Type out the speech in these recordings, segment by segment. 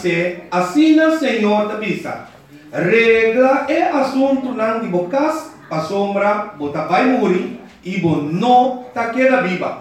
Assim na Senhor da vista. Regla é assunto não de bocas, a sombra, bota vai morrer, e bo não tá queda viva.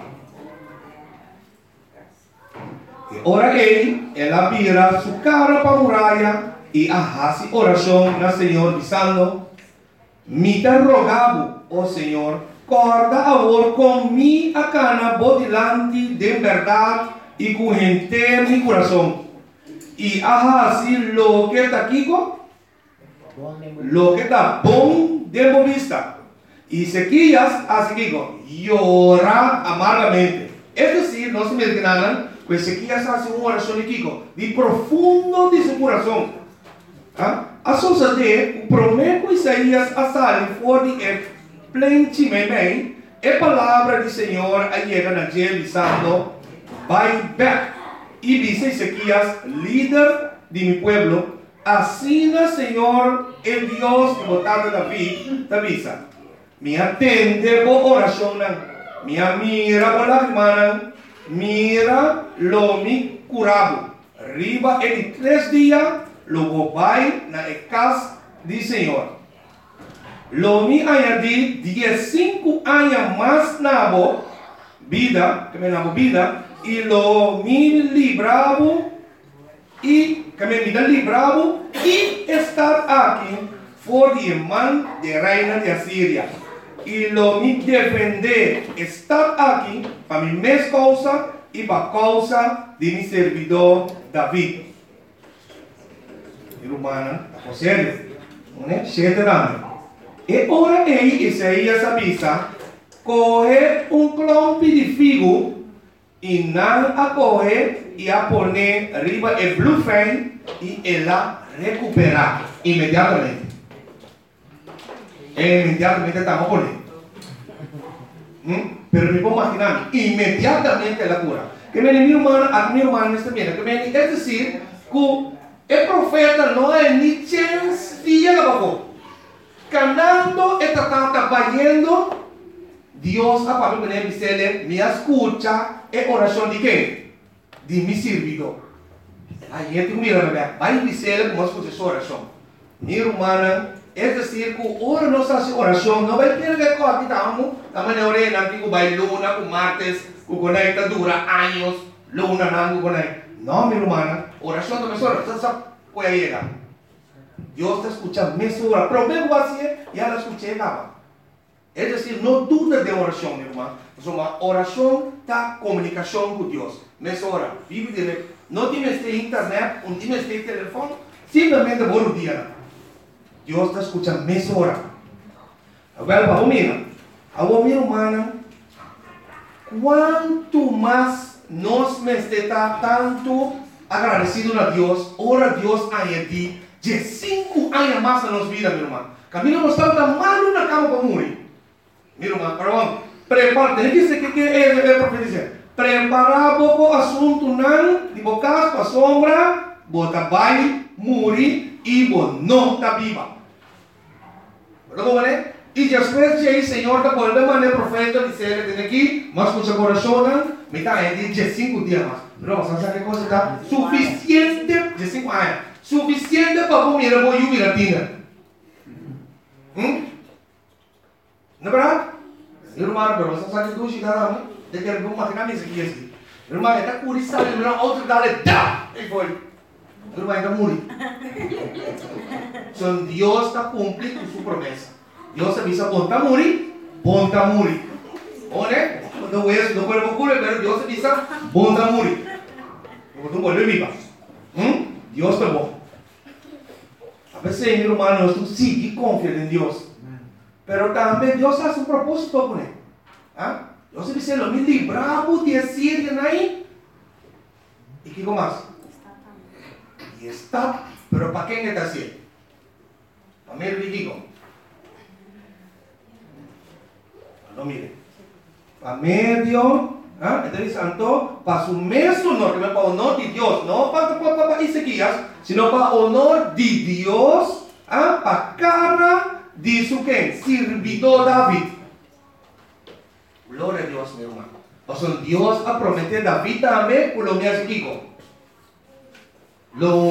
E ora ela vira sua cara para a muralha e arrasa oração na Senhor, dizendo: me te rogavo, ó Senhor, corda agora com minha cana bodilante de verdade e com inteiro mi coração. E arrasa lo que está aqui, lo que está bom de vista. E Ezequias, assim llora amargamente. Es decir, no se me entiendan, pues Ezequias hace una oración de profundo de su corazón. A suceder, o prometo Isaías a sair fora de plente bem, a palavra do Senhor chega na dia dizendo: vai back. E diz Ezequias, líder de mi pueblo, assim o Senhor, el Dios de botar David, te avisa: me atende por oração, me mira por lágrimas, mira lo mi curado. Riba em 3 dias, lo vai na casa do Senhor. Lo mi añadí 15 años más na vida, que me na vida, y lo mi libravo, y que me vida libravo, y estar aquí por de mão de reina de Asiria. Y lo mi defender estar aquí para mi mes causa y para causa de mi servidor David. Irmã, a sério, né? Chega dando. E ora Isaías avisa: coge clompe de figo e não a coge e a poner arriba el blufen e ela recuperar imediatamente. Imediatamente estamos poniendo. Pero me puedo imaginar, inmediatamente la cura. Que mi hermano está viendo, es decir, que el profeta no hay ni chance de llegar abajo. Canando, está trabajando, Dios a Pablo me dice, me escucha, es oración de qué? De mi servidor. Ahí gente mira, vai dizer como escucha esa oración. Mi hermana, es decir, que ahora no se hace oración, no va a tener que coger la manera orena, que va luna, que martes, que conecta dura años, luna, no, no, mi hermana, oración no me suena, puede llegar. Dios te escucha, me suena, pero me voy a hacer, ya la escuché, acaba. Es decir, no dudes de oración, mi hermano. Oración está comunicación con Dios. Me suena, vive de no tienes este internet, no tienes este teléfono, simplemente buenos días. Dios te escucha meia hora. Agora, vamos mirar. Agora, minha irmã, quanto mais nós me está tanto agradecido a Deus, ora Deus añadir de 5 anos mais na nossa vida, minha irmã. Camilo não está mal na cama para morrer. Minha irmã, perdão. Prepara, tem que ser que é profetizar. Preparar o assunto não de bocas para sombra, bota vai morrer e não está viva. E depois de aí, Senhor, da volta maneira profeta dizer que tem aqui, mas com o seu coração, me está aí de 5 dias mais. Não, sabe que coisa está suficiente de 5 anos, suficiente para comer a boia miratina. Não é verdade? Irmão, pero você sabe que tu chegará, de que ele não máquina me seguir assim. Irmão, está curioso, ele não outro dá-lhe, dá, e foi. Irmão, ainda morre. Então, Deus está cumprindo sua promessa. Deus avisa, bom está morrer. Olha, não é, não pode ocorrer, mas Deus avisa, bom está morrer. Não pode viver. Deus está bom. A veces, meu irmão, nós sim confiamos em Deus. Pero também Deus faz um propósito com ele. Deus diz, me libramos de Asiria aí. E que mais? Y está, pero ¿para qué está así? Para mí le digo, no mire, para medio, entonces santo, para su mesmo honor, que no para honor de Dios, no para Ezequias, sino para honor de Dios, para cara de su quien, servidor David. Gloria a Dios, mi hermano. O sea, Dios ha prometido a David también, por lo que hace Kiko. Lo